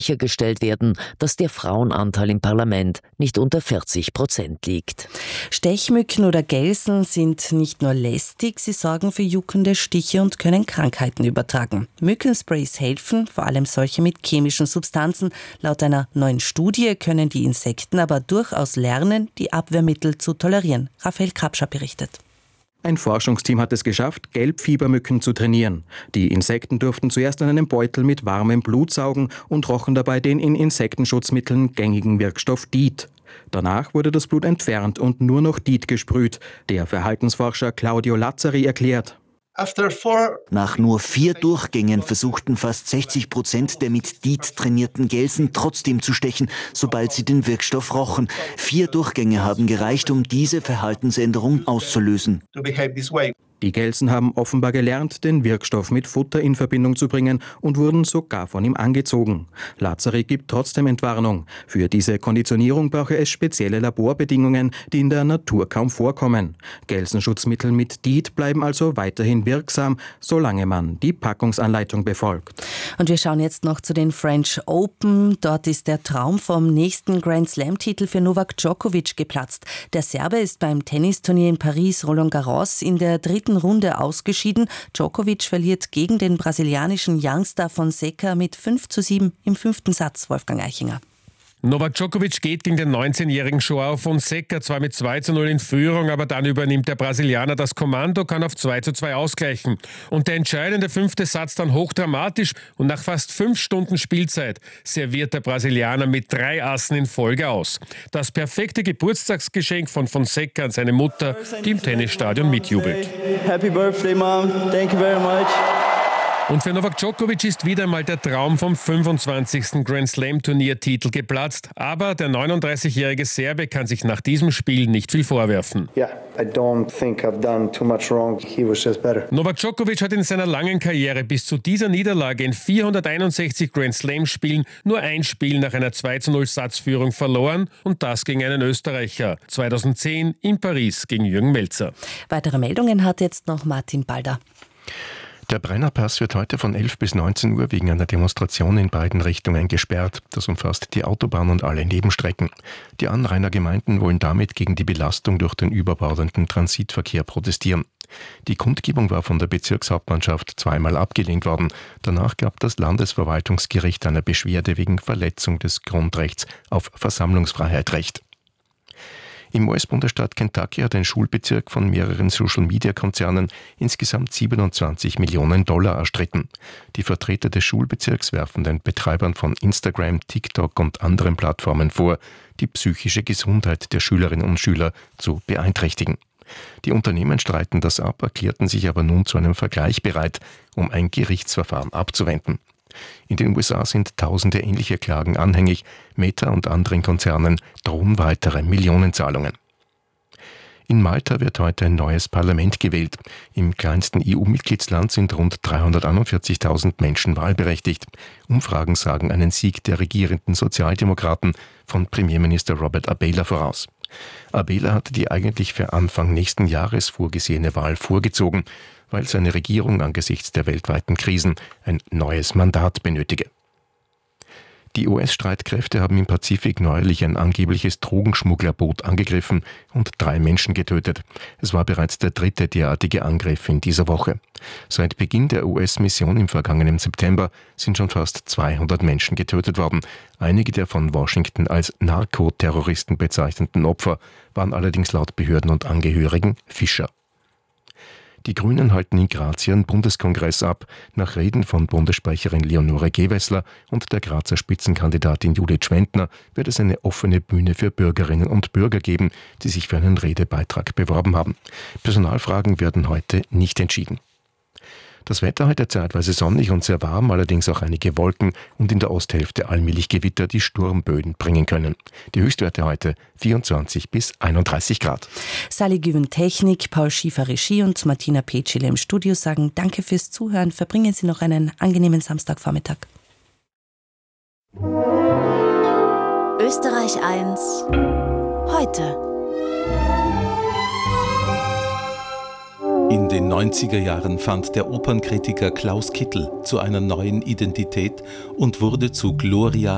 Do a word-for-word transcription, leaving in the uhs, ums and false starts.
sichergestellt werden, dass der Frauenanteil im Parlament nicht unter vierzig Prozent liegt. Stechmücken oder Gelsen sind nicht nur lästig, sie sorgen für juckende Stiche und können Krankheiten übertragen. Mückensprays helfen, vor allem solche mit chemischen Substanzen. Laut einer neuen Studie können die Insekten aber durchaus lernen, die Abwehrmittel zu tolerieren. Raphael Krabscher berichtet. Ein Forschungsteam hat es geschafft, Gelbfiebermücken zu trainieren. Die Insekten durften zuerst an einem Beutel mit warmem Blut saugen und rochen dabei den in Insektenschutzmitteln gängigen Wirkstoff DEET. Danach wurde das Blut entfernt und nur noch DEET gesprüht. Der Verhaltensforscher Claudio Lazzari erklärt: Nach nur vier Durchgängen versuchten fast sechzig Prozent der mit DEET trainierten Gelsen trotzdem zu stechen, sobald sie den Wirkstoff rochen. Vier Durchgänge haben gereicht, um diese Verhaltensänderung auszulösen. Die Gelsen haben offenbar gelernt, den Wirkstoff mit Futter in Verbindung zu bringen und wurden sogar von ihm angezogen. Lazzari gibt trotzdem Entwarnung. Für diese Konditionierung brauche es spezielle Laborbedingungen, die in der Natur kaum vorkommen. Gelsenschutzmittel mit DEET bleiben also weiterhin wirksam, solange man die Packungsanleitung befolgt. Und wir schauen jetzt noch zu den French Open. Dort ist der Traum vom nächsten Grand Slam-Titel für Novak Djokovic geplatzt. Der Serbe ist beim Tennisturnier in Paris Roland Garros in der dritten Runde ausgeschieden. Djokovic verliert gegen den brasilianischen Youngster Fonseca mit fünf zu sieben im fünften Satz. Wolfgang Eichinger. Novak Djokovic geht gegen den neunzehnjährigen Joao Fonseca zwar mit zwei zu null in Führung, aber dann übernimmt der Brasilianer das Kommando, kann auf zwei zu zwei ausgleichen. Und der entscheidende fünfte Satz dann hochdramatisch und nach fast fünf Stunden Spielzeit serviert der Brasilianer mit drei Assen in Folge aus. Das perfekte Geburtstagsgeschenk von Fonseca an seine Mutter, die im Tennisstadion mitjubelt. Happy Birthday, Mom. Thank you very much. Und für Novak Djokovic ist wieder einmal der Traum vom fünfundzwanzigsten Grand Slam-Turniertitel geplatzt. Aber der neununddreißigjährige Serbe kann sich nach diesem Spiel nicht viel vorwerfen. Yeah, I don't think I've done too much wrong. He was just better. Novak Djokovic hat in seiner langen Karriere bis zu dieser Niederlage in vierhunderteinundsechzig Grand Slam-Spielen nur ein Spiel nach einer zwei zu null Satzführung verloren und das gegen einen Österreicher. zweitausendzehn in Paris gegen Jürgen Melzer. Weitere Meldungen hat jetzt noch Martin Balder. Der Brennerpass wird heute von elf bis neunzehn Uhr wegen einer Demonstration in beiden Richtungen gesperrt. Das umfasst die Autobahn und alle Nebenstrecken. Die Anrainergemeinden wollen damit gegen die Belastung durch den überbordenden Transitverkehr protestieren. Die Kundgebung war von der Bezirkshauptmannschaft zweimal abgelehnt worden. Danach gab das Landesverwaltungsgericht einer Beschwerde wegen Verletzung des Grundrechts auf Versammlungsfreiheit Recht. Im U S-Bundesstaat Kentucky hat ein Schulbezirk von mehreren Social-Media-Konzernen insgesamt siebenundzwanzig Millionen Dollar erstritten. Die Vertreter des Schulbezirks werfen den Betreibern von Instagram, TikTok und anderen Plattformen vor, die psychische Gesundheit der Schülerinnen und Schüler zu beeinträchtigen. Die Unternehmen streiten das ab, erklärten sich aber nun zu einem Vergleich bereit, um ein Gerichtsverfahren abzuwenden. In den U S A sind tausende ähnliche Klagen anhängig. Meta und anderen Konzernen drohen weitere Millionenzahlungen. In Malta wird heute ein neues Parlament gewählt. Im kleinsten E U-Mitgliedsland sind rund dreihunderteinundvierzigtausend Menschen wahlberechtigt. Umfragen sagen einen Sieg der regierenden Sozialdemokraten von Premierminister Robert Abela voraus. Abela hatte die eigentlich für Anfang nächsten Jahres vorgesehene Wahl vorgezogen, weil seine Regierung angesichts der weltweiten Krisen ein neues Mandat benötige. Die U S-Streitkräfte haben im Pazifik neuerlich ein angebliches Drogenschmugglerboot angegriffen und drei Menschen getötet. Es war bereits der dritte derartige Angriff in dieser Woche. Seit Beginn der U S-Mission im vergangenen September sind schon fast zweihundert Menschen getötet worden. Einige der von Washington als Narkoterroristen bezeichneten Opfer waren allerdings laut Behörden und Angehörigen Fischer. Die Grünen halten in Graz ihren Bundeskongress ab. Nach Reden von Bundessprecherin Leonore Gewessler und der Grazer Spitzenkandidatin Judith Schwendner wird es eine offene Bühne für Bürgerinnen und Bürger geben, die sich für einen Redebeitrag beworben haben. Personalfragen werden heute nicht entschieden. Das Wetter heute zeitweise sonnig und sehr warm, allerdings auch einige Wolken und in der Osthälfte allmählich Gewitter, die Sturmböen bringen können. Die Höchstwerte heute vierundzwanzig bis einunddreißig Grad. Sally Güven Technik, Paul Schiefer Regie und Martina Petschile im Studio sagen Danke fürs Zuhören. Verbringen Sie noch einen angenehmen Samstagvormittag. Österreich eins heute. In den neunziger Jahren fand der Opernkritiker Klaus Kittel zu einer neuen Identität und wurde zu Gloria